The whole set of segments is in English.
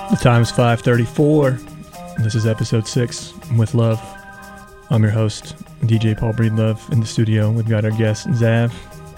The time's 5:34. This is episode 6 with Love. I'm your host, DJ Paul Breedlove. In the studio, we've got our guest, Zav.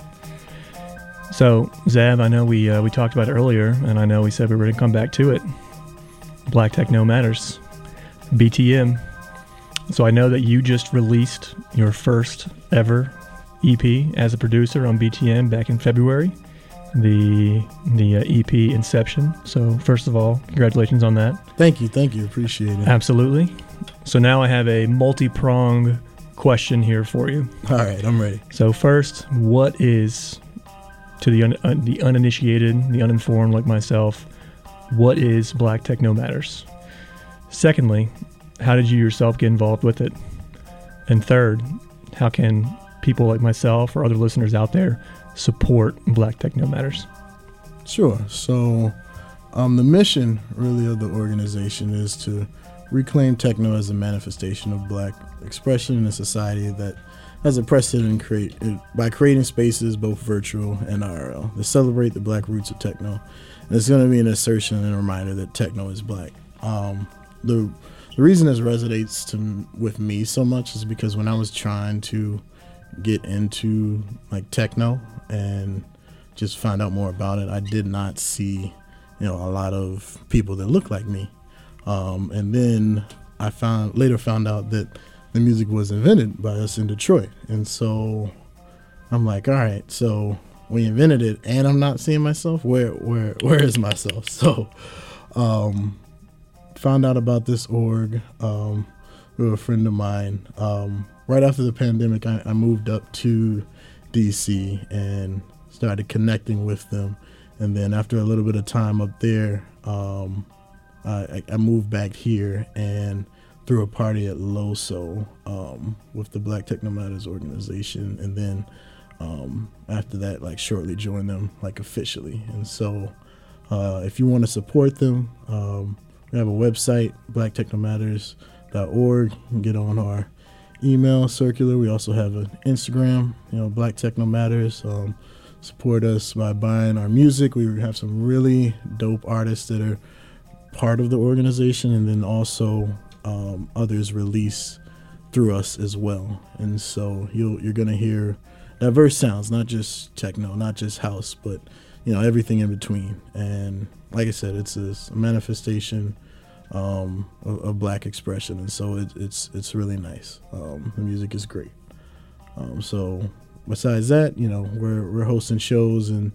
So, Zav, I know we talked about it earlier, and I know we said we were going to come back to it. Black Techno Matters, BTM. So I know that you just released your first ever EP as a producer on BTM back in February, the EP Inception. So first of all, congratulations on that. Thank you, appreciate it. Absolutely. So now I have a multi-pronged question here for you. All right, I'm ready. So first, what is, to the uninitiated, the uninformed like myself, what is Black Techno Matters? Secondly, how did you yourself get involved with it? And third, how can people like myself or other listeners out there support Black Techno Matters? Sure. So the mission really of the organization is to reclaim techno as a manifestation of Black expression in a society that has oppressed it and by creating spaces both virtual and IRL to celebrate the Black roots of techno. And it's going to be an assertion and a reminder that techno is Black. The reason this resonates with me so much is because when I was trying to get into like techno and just find out more about it, I did not see, a lot of people that look like me. And then I later found out that the music was invented by us in Detroit. And so I'm like, all right, so we invented it and I'm not seeing myself. Where is myself? So found out about this org through a friend of mine. Right after the pandemic, I moved up to DC and started connecting with them. And then after a little bit of time up there, I moved back here and threw a party at Loso with the Black Techno Matters organization. And then after that, shortly joined them officially. And so if you want to support them, we have a website, blacktechnomatters.org. You can get on our email circular. We also have an Instagram, Black Techno Matters. Support us by buying our music. We have some really dope artists that are part of the organization, and then also others release through us as well. And so you're going to hear diverse sounds, not just techno, not just house, but everything in between. And like I said, it's a manifestation of Black expression, and so it's really nice. The music is great. So besides that, we're hosting shows in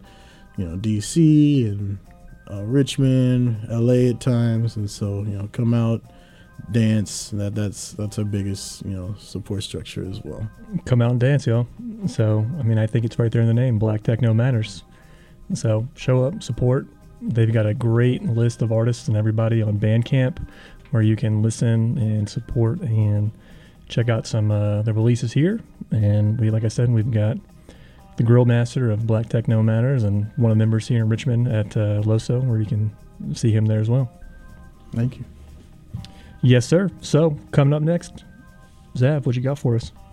DC and Richmond, LA at times, and so come out, dance. That's our biggest support structure as well. Come out and dance, y'all. So I think it's right there in the name, Black Techno Matters. So show up, support. They've got a great list of artists and everybody on Bandcamp where you can listen and support and check out some the releases here. And like I said, we've got the Grill Master of Black Techno Matters and one of the members here in Richmond at Loso, where you can see him there as well. Thank you. Yes, sir. So coming up next, Zav, what you got for us?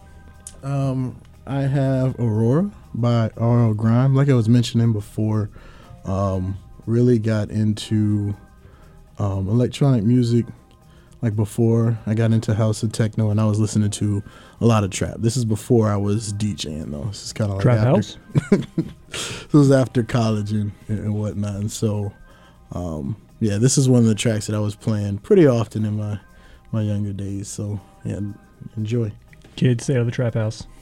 I have Aurora by R.L. Grime. Like I was mentioning before, really got into electronic music before I got into house and techno, and I was listening to a lot of trap. This is before I was DJing, though. This is kind of like trap house. This was after college and whatnot. And so, this is one of the tracks that I was playing pretty often in my younger days. So, yeah, enjoy. Kids, stay out of the trap house.